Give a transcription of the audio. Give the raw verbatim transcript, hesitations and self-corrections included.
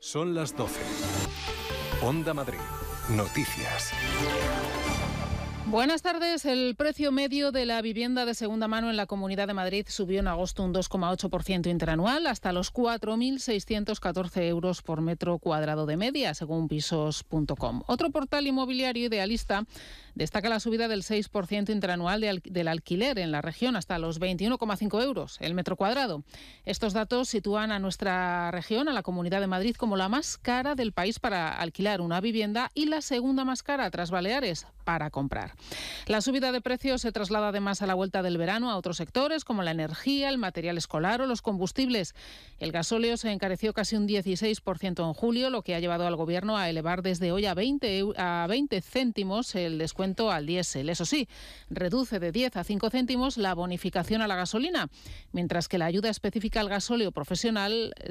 Son las doce. Onda Madrid. Noticias. Buenas tardes. El precio medio de la vivienda de segunda mano en la Comunidad de Madrid subió en agosto un dos coma ocho por ciento interanual hasta los cuatro mil seiscientos catorce euros por metro cuadrado de media, según pisos punto com. Otro portal inmobiliario Idealista destaca la subida del seis por ciento interanual de al- del alquiler en la región hasta los veintiuno coma cinco euros el metro cuadrado. Estos datos sitúan a nuestra región, a la Comunidad de Madrid, como la más cara del país para alquilar una vivienda y la segunda más cara tras Baleares para comprar. La subida de precios se traslada además a la vuelta del verano a otros sectores como la energía, el material escolar o los combustibles. El gasóleo se encareció casi un dieciséis por ciento en julio, lo que ha llevado al Gobierno a elevar desde hoy a veinte, a veinte céntimos el descuento al diésel. Eso sí, reduce de diez a cinco céntimos la bonificación a la gasolina, mientras que la ayuda específica al gasóleo profesional